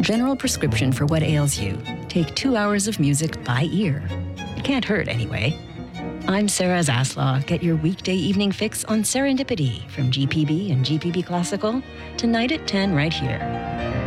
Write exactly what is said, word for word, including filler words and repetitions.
general prescription for what ails you. Take two hours of music by ear. It can't hurt anyway. I'm Sarah Zaslaw. Get your weekday evening fix on Serendipity from G P B and G P B Classical tonight at ten right here.